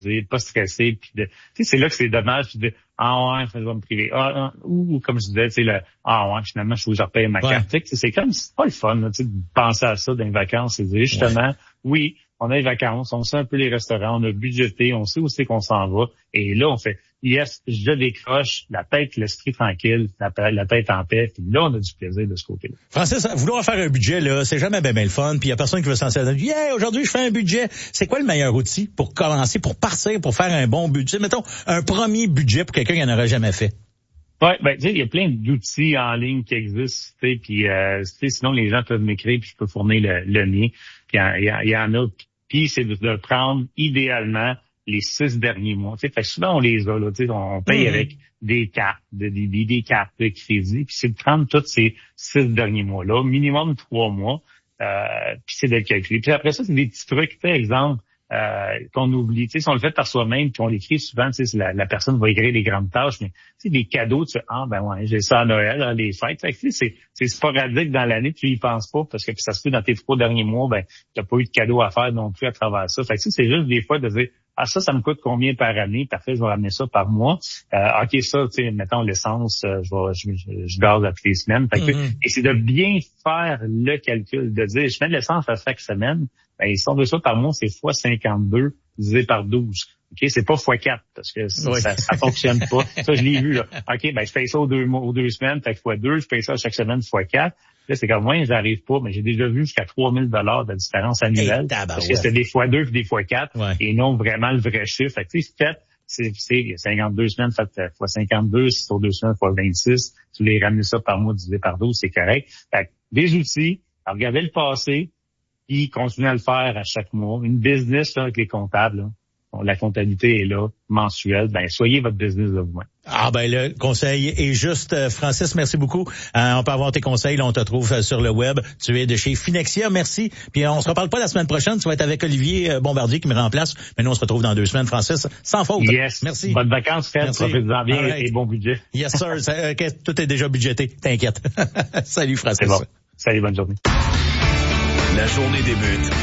pas stressé, puis tu sais, c'est là que c'est dommage, puis ouais, je vais me priver. Ou comme je disais, tu sais, ouais, finalement, je repaye ma carte. Tu sais, c'est comme, c'est pas le fun, là, tu sais, de penser à ça dans les vacances, c'est dire, justement, oui, on a les vacances, on sait un peu les restaurants, on a budgété, on sait où c'est qu'on s'en va, et là, on fait, yes, je décroche, la tête, l'esprit tranquille, la tête en paix, puis là, on a du plaisir de ce côté-là. Francis, vouloir faire un budget, là, c'est jamais bien le fun, puis il y a personne qui veut s'en servir. Yeah, aujourd'hui, je fais un budget. C'est quoi le meilleur outil pour commencer, pour partir, pour faire un bon budget? Mettons, un premier budget pour quelqu'un qui n'en aurait jamais fait. Ouais, ben, tu sais, il y a plein d'outils en ligne qui existent, tu sais, puis, sinon, les gens peuvent m'écrire, puis je peux fournir le mien, puis il y en a, puis c'est de prendre, idéalement, les 6 derniers mois. Tu sais, fait que souvent, on les a, là, tu sais, on paye avec des cartes, des cartes de crédit, puis c'est de prendre tous ces 6 derniers mois-là, minimum 3 mois, puis c'est de le calculer. Puis après ça, c'est des petits trucs, par exemple, qu'on oublie. Tu sais, si on le fait par soi-même, puis on l'écrit souvent, tu sais, la personne va écrire les grandes tâches, mais tu sais, des cadeaux, tu fais, ben ouais, j'ai ça à Noël, hein, les fêtes. Fait que, tu sais, c'est sporadique dans l'année, tu y penses pas, parce que puis ça se fait dans tes 3 derniers mois, ben, t'as pas eu de cadeaux à faire non plus à travers ça. Fait que, c'est juste des fois de dire, ça me coûte combien par année? Parfait, je vais ramener ça par mois. OK, ça, tu sais, mettons l'essence, je gaze à toutes les semaines. Fait que, et c'est de bien faire le calcul, de dire, je mets de l'essence à chaque semaine. Ben, si on veut ça par mois, c'est fois 52 divisé par 12. OK, c'est pas fois 4 parce que ça fonctionne pas. Ça, je l'ai vu, là. OK, ben, je paye ça aux 2 semaines, fait que fois 2, je paye ça chaque semaine fois 4. Là, c'est comme moi, j'arrive pas, mais j'ai déjà vu jusqu'à 3000 $ de différence annuelle. Parce que c'était des fois 2 puis des fois 4 et non vraiment le vrai chiffre. Fait que, tu sais, c'est 52 semaines fait fois 52, c'est sur 2 semaines fois 26. Tu les ramenes ça par mois divisé par 12, c'est correct. Fait que, des outils, à regarder le passé, puis continuer à le faire à chaque mois. Une business, là, avec les comptables, là. La comptabilité est là, mensuelle. Ben, soyez votre business de vous-même. Ben, le conseil est juste. Francis, merci beaucoup. On peut avoir tes conseils. Là, on te trouve sur le web. Tu es de chez Finexia. Merci. Puis, on se reparle pas la semaine prochaine. Tu vas être avec Olivier Bombardier qui me remplace. Mais nous, on se retrouve dans 2 semaines, Francis. Sans faute. Yes. Merci. Bonnes vacances, Fred. Profitez-en bien et bon budget. Yes, sir. Tout est déjà budgété. T'inquiète. Salut, Francis. C'est bon. Salut, bonne journée. La journée débute